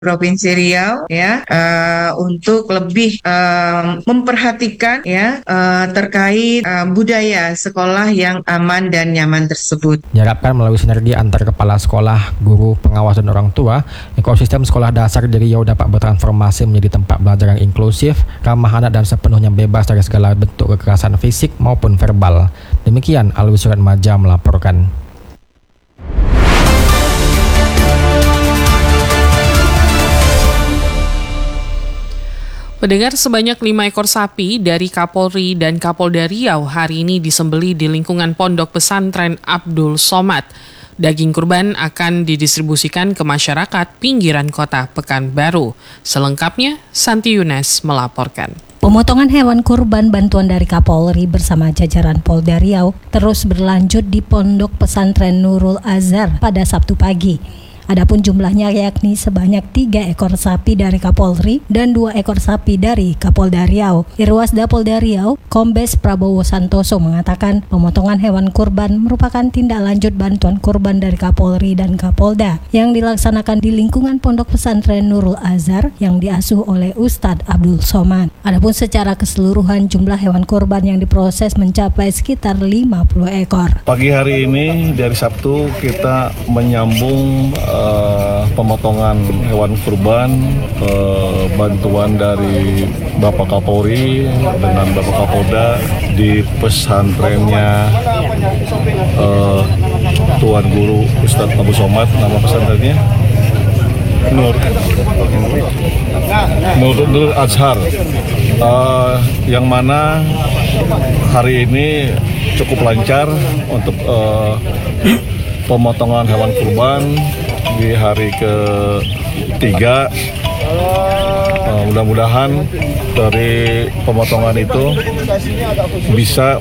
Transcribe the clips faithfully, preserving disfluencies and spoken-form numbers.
Provinsi Riau ya uh, untuk lebih uh, memperhatikan ya uh, terkait uh, budaya sekolah yang aman dan nyaman tersebut. Diharapkan melalui sinergi antar kepala sekolah, guru, pengawas dan orang tua, ekosistem sekolah dasar di Riau dapat bertransformasi menjadi tempat belajar yang inklusif, ramah anak dan sepenuhnya bebas dari segala bentuk kekerasan fisik maupun verbal. Demikian Alwi Surat Maja melaporkan. Pendengar, sebanyak lima ekor sapi dari Kapolri dan Kapolda Riau hari ini disembelih di lingkungan Pondok Pesantren Abdul Somad. Daging kurban akan didistribusikan ke masyarakat pinggiran kota Pekanbaru. Selengkapnya, Santi Yunes melaporkan. Pemotongan hewan kurban bantuan dari Kapolri bersama jajaran Polda Riau terus berlanjut di Pondok Pesantren Nurul Azhar pada Sabtu pagi. Adapun jumlahnya yakni sebanyak tiga ekor sapi dari Kapolri dan dua ekor sapi dari Kapolda Riau. Irwasda Polda Riau, Kombes Prabowo Santoso mengatakan pemotongan hewan kurban merupakan tindak lanjut bantuan kurban dari Kapolri dan Kapolda yang dilaksanakan di lingkungan Pondok Pesantren Nurul Azhar yang diasuh oleh Ustadz Abdul Somad. Adapun secara keseluruhan jumlah hewan kurban yang diproses mencapai sekitar lima puluh ekor. Pagi hari ini dari Sabtu kita menyambung Uh, pemotongan hewan kurban, uh, bantuan dari Bapak Kapolri dengan Bapak Kapolda di pesantrennya uh, Tuan Guru Ustadz Abu Somad. Nama pesantrennya Nur Nur, Nur Azhar, uh, yang mana hari ini cukup lancar untuk uh, pemotongan hewan kurban di hari ketiga. Uh, mudah-mudahan dari pemotongan itu bisa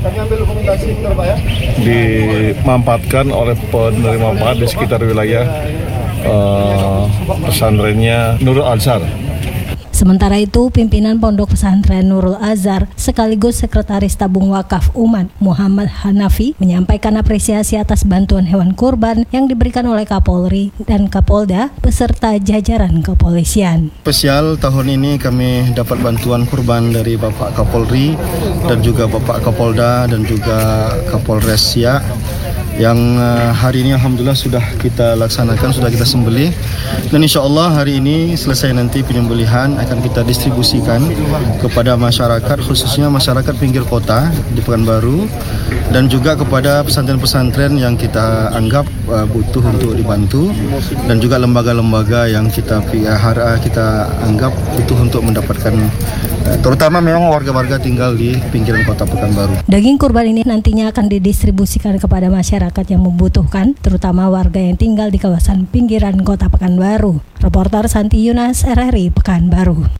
dimanfaatkan oleh penerima manfaat di sekitar wilayah uh, pesantrennya Nurul Azhar. Sementara itu, pimpinan Pondok Pesantren Nurul Azhar sekaligus Sekretaris Tabung Wakaf Umat Muhammad Hanafi menyampaikan apresiasi atas bantuan hewan kurban yang diberikan oleh Kapolri dan Kapolda beserta jajaran kepolisian. Spesial tahun ini kami dapat bantuan kurban dari Bapak Kapolri dan juga Bapak Kapolda dan juga Kapolres Siak, yang uh, hari ini alhamdulillah sudah kita laksanakan, sudah kita sembelih, dan insya Allah hari ini selesai nanti penyembelihan akan kita distribusikan kepada masyarakat, khususnya masyarakat pinggir kota di Pekanbaru dan juga kepada pesantren-pesantren yang kita anggap uh, butuh untuk dibantu dan juga lembaga-lembaga yang kita uh, kita anggap butuh untuk mendapatkan, uh, terutama memang warga-warga tinggal di pinggiran kota Pekanbaru. Daging kurban ini nantinya akan didistribusikan kepada masyarakat yang membutuhkan, terutama warga yang tinggal di kawasan pinggiran kota Pekanbaru. Reporter Santi Yunas, R R I Pekanbaru.